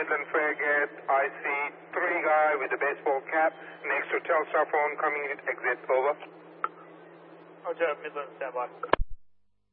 Midland Fairgate. I see 3 guy with a baseball cap next to Telstra phone coming in exit. Over. Roger, Midland, stand by.